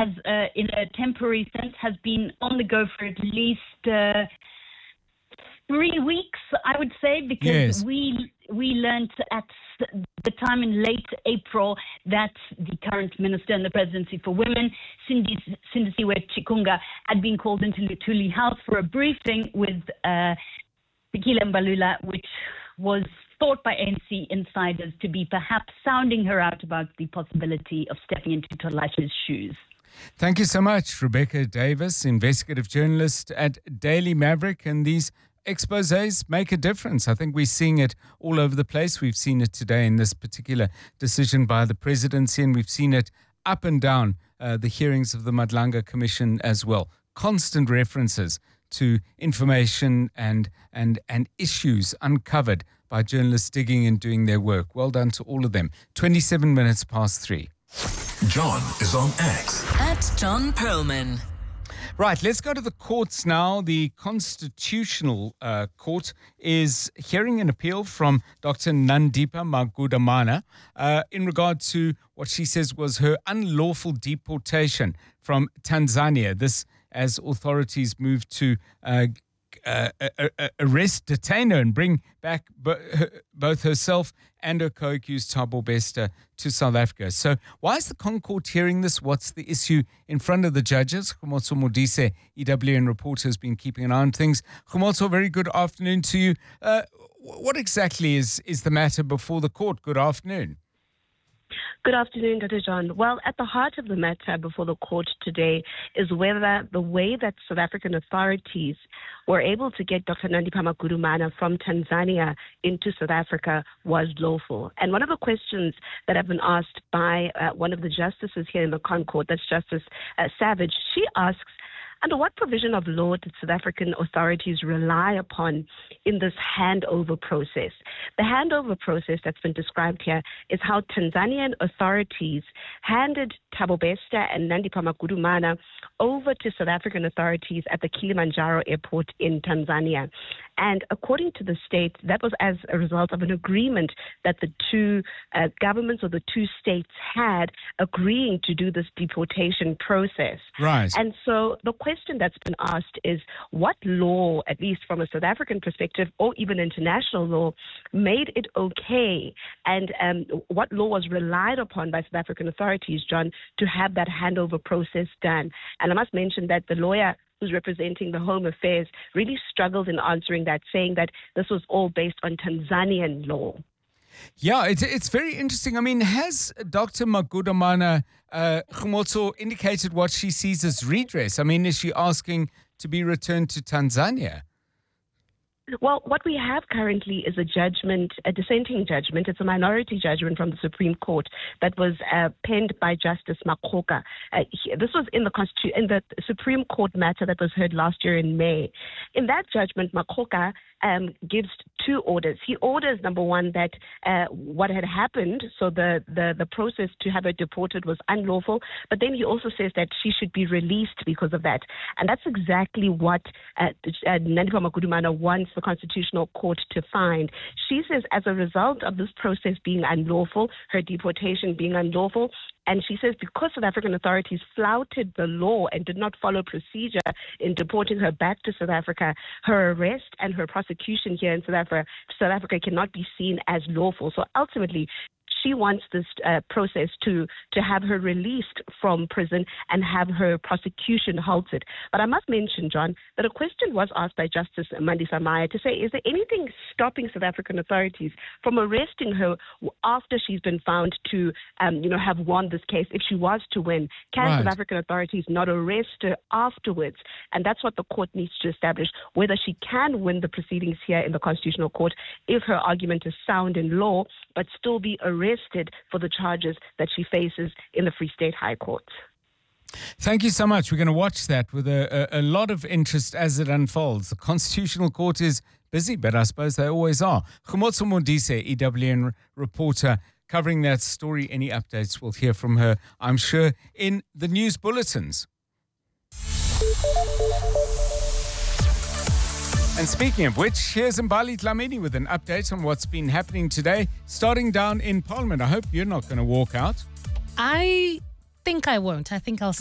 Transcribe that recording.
as in a temporary sense, has been on the go for at least 3 weeks, I would say, because we learned at the time in late April that the current minister in the presidency for women, Sindisiwe Chikunga, had been called into Luthuli House for a briefing with Fikile Mbalula, which was thought by ANC insiders to be perhaps sounding her out about the possibility of stepping into Tolash's shoes. Thank you so much, Rebecca Davis, investigative journalist at Daily Maverick. And these exposés make a difference. I think we're seeing it all over the place. We've seen it today in this particular decision by the presidency, and we've seen it up and down the hearings of the Madlanga Commission as well. Constant references to information and issues uncovered by journalists digging and doing their work. Well done to all of them. 27 minutes past 3. John is on X at John Perlman. Right, let's go to the courts now. The Constitutional Court is hearing an appeal from Dr. Nandipha Magudumana in regard to what she says was her unlawful deportation from Tanzania. This as authorities move to arrest, detain her and bring back both herself and her co-accused Thabo Bester to South Africa. So why is the Concourt hearing this? What's the issue in front of the judges? Khomotso Modise, EWN reporter, has been keeping an eye on things. Khomotso, very good afternoon to you. What exactly is the matter before the court? Good afternoon. Good afternoon, Dr. John. Well, at the heart of the matter before the court today is whether the way that South African authorities were able to get Dr. Nandipha Magudumana from Tanzania into South Africa was lawful. And one of the questions that have been asked by one of the justices here in the Concourt, that's Justice Savage, she asks, under what provision of law did South African authorities rely upon in this handover process? The handover process that's been described here is how Tanzanian authorities handed Thabo Bester and Nandipha Magudumana over to South African authorities at the Kilimanjaro airport in Tanzania. And according to the state, that was as a result of an agreement that the two governments or the two states had agreeing to do this deportation process. Right. And so the question that's been asked is what law, at least from a South African perspective or even international law, made it okay, and what law was relied upon by South African authorities, John, to have that handover process done. And I must mention that the lawyer who's representing the Home Affairs really struggled in answering that, saying that this was all based on Tanzanian law. Yeah, it's very interesting. I mean, has Dr. Magudumana Khomotso indicated what she sees as redress? I mean, is she asking to be returned to Tanzania? Well, what we have currently is a judgment, a dissenting judgment. It's a minority judgment from the Supreme Court that was penned by Justice Makgoka. This was in the Supreme Court matter that was heard last year in May. In that judgment, Makgoka gives two orders. He orders, number one, that what had happened, so the process to have her deported was unlawful, but then he also says that she should be released because of that. And that's exactly what Nandipha Magudumana wants the Constitutional Court to find. She says as a result of this process being unlawful, her deportation being unlawful, and she says because South African authorities flouted the law and did not follow procedure in deporting her back to South Africa, her arrest and her prosecution here in South Africa cannot be seen as lawful. So ultimately, she wants this process to have her released from prison and have her prosecution halted. But I must mention, John, that a question was asked by Justice Mandisa Maya to say, is there anything stopping South African authorities from arresting her after she's been found to, have won this case? If she was to win, can South African authorities not arrest her afterwards? And that's what the court needs to establish, whether she can win the proceedings here in the Constitutional Court if her argument is sound in law, but still be arrested for the charges that she faces in the Free State High Court. Thank you so much. We're going to watch that with a lot of interest as it unfolds. The Constitutional Court is busy, but I suppose they always are. Khomotso Modise, EWN reporter, covering that story. Any updates, we'll hear from her, I'm sure, in the news bulletins. And speaking of which, here's Mbali Dlamini with an update on what's been happening today, starting down in Parliament. I hope you're not going to walk out. I think I won't. I think I'll